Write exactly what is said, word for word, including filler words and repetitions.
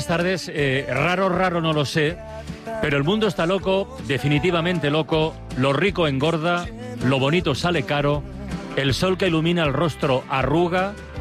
buenas tardes. Eh, raro, raro no lo sé, pero el mundo está loco, definitivamente loco. Lo rico engorda, lo bonito sale caro, el sol que ilumina el rostro arruga